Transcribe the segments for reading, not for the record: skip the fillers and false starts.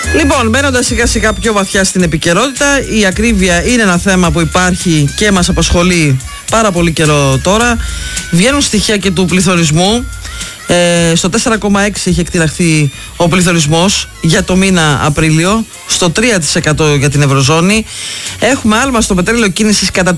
Λοιπόν, μπαίνοντας σιγά σιγά πιο βαθιά στην επικαιρότητα, η ακρίβεια είναι ένα θέμα που υπάρχει και μας απασχολεί πάρα πολύ καιρό τώρα. Βγαίνουν στοιχεία και του πληθωρισμού. Στο 4,6 έχει εκτιναχθεί ο πληθωρισμός για το μήνα Απρίλιο, στο 3% για την Ευρωζώνη. Έχουμε άλμα στο πετρέλαιο κίνησης κατά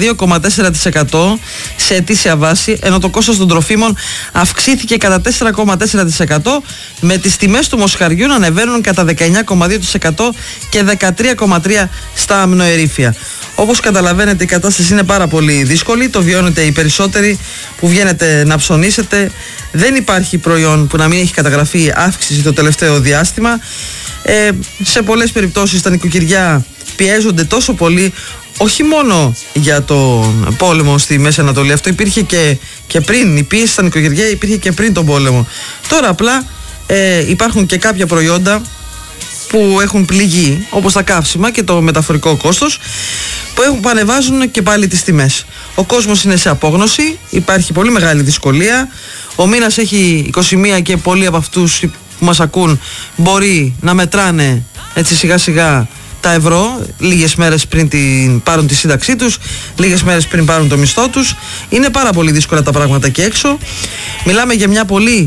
32,4% σε ετήσια βάση, ενώ το κόστος των τροφίμων αυξήθηκε κατά 4,4%, με τις τιμές του μοσχαριού να ανεβαίνουν κατά 19,2% και 13,3% στα αμνοερήφια. Όπως καταλαβαίνετε, η κατάσταση είναι πάρα πολύ δύσκολη. Το βιώνετε οι περισσότεροι που βγαίνετε να ψωνίσετε. Δεν υπάρχει προϊόν που να μην έχει καταγραφεί αύξηση το τελευταίο διάστημα. Σε πολλές περιπτώσεις τα νοικοκυριά πιέζονται τόσο πολύ, όχι μόνο για τον πόλεμο στη Μέση Ανατολή. Αυτό υπήρχε και πριν. Η πίεση στα νοικοκυριά υπήρχε και πριν τον πόλεμο. Τώρα απλά υπάρχουν και κάποια προϊόντα που έχουν πληγεί, όπως τα καύσιμα και το μεταφορικό κόστος, που ανεβάζουν και πάλι τις τιμές. Ο κόσμος είναι σε απόγνωση, υπάρχει πολύ μεγάλη δυσκολία. Ο μήνας έχει 21 και πολλοί από αυτούς που μας ακούν μπορεί να μετράνε έτσι σιγά σιγά τα ευρώ, λίγες μέρες πριν πάρουν τη σύνταξή τους, λίγες μέρες πριν πάρουν το μισθό τους. Είναι πάρα πολύ δύσκολα τα πράγματα και έξω. Μιλάμε για μια πολύ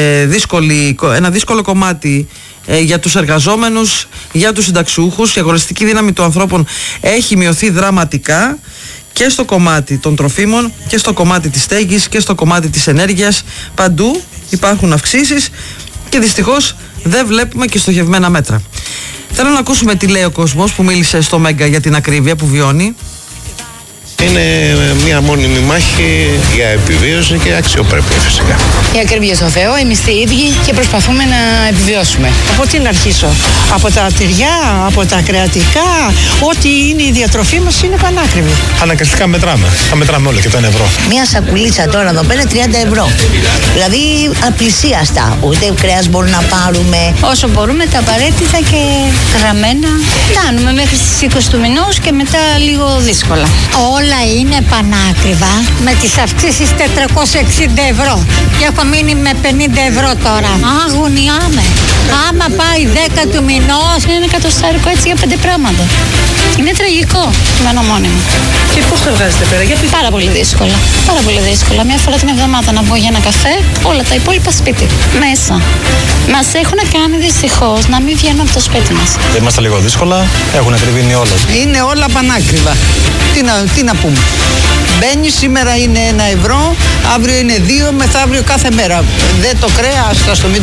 ένα δύσκολο κομμάτι για τους εργαζόμενους, για τους συνταξιούχους. Η αγοραστική δύναμη των ανθρώπων έχει μειωθεί δραματικά και στο κομμάτι των τροφίμων και στο κομμάτι της στέγης και στο κομμάτι της ενέργειας. Παντού υπάρχουν αυξήσεις και δυστυχώς δεν βλέπουμε και στοχευμένα μέτρα. Θέλω να ακούσουμε τι λέει ο κόσμος που μίλησε στο Μέγκα για την ακρίβεια που βιώνει. Είναι μια μόνιμη μάχη για επιβίωση και αξιοπρέπεια φυσικά. Η ακρίβεια στο Θεό, εμείς οι ίδιοι και προσπαθούμε να επιβιώσουμε. Από τι να αρχίσω? Από τα τυριά, από τα κρεατικά, ό,τι είναι η διατροφή μας είναι πανάκριβη. Αναγκαστικά μετράμε. Θα μετράμε όλα και το 1 ευρώ. Μια σακουλίτσα τώρα εδώ πέρα 30 ευρώ. Δηλαδή απλησίαστα. Ούτε κρέας μπορούμε να πάρουμε. Όσο μπορούμε τα απαραίτητα και γραμμένα. Κάνουμε μέχρι στις 20 του μηνός και μετά λίγο δύσκολα. Όλα είναι πανάκριβα, με τις αυξήσεις 460 ευρώ και έχω μείνει με 50 ευρώ τώρα. Αγωνιάμαι. Άμα πάει 10 του μηνός είναι ένα εκατοστάρικο έτσι για 5 πράγματα. Είναι τραγικό μένω μόνιμο. Και πώς το βγάζετε πέρα? Γιατί? Πάρα πολύ δύσκολα. Πάρα πολύ δύσκολα. Μια φορά την εβδομάδα να βγω για ένα καφέ, όλα τα υπόλοιπα σπίτι. Μέσα. Μας έχουν κάνει δυστυχώς να μην βγαίνουμε από το σπίτι μας. Είμαστε λίγο δύσκολα, έχουν ακριβήνει όλα. Είναι όλα πανάκριβα. Τι να πούμε. Μπαίνει, σήμερα είναι 1 ευρώ, αύριο είναι 2, μεθαύριο κάθε μέρα. Δεν το κρέας, ας το μην